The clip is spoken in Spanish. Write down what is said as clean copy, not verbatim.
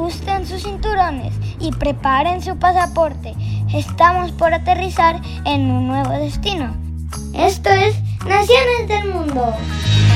ajusten sus cinturones y preparen su pasaporte. Estamos por aterrizar en un nuevo destino. Esto es Naciones del Mundo.